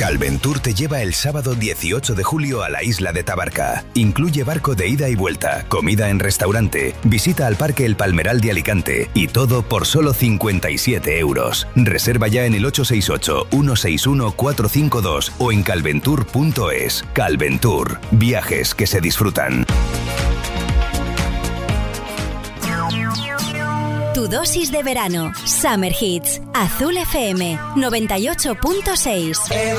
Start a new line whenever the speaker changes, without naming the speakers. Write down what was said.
Calventur te lleva el sábado 18 de julio a la isla de Tabarca. Incluye barco de ida y vuelta, comida en restaurante, visita al Parque El Palmeral de Alicante y todo por solo 57 euros. Reserva ya en el 868-161-452 o en calventur.es. Calventur, viajes que se disfrutan.
Tu dosis de verano. Summer Hits. Azul FM 98.6.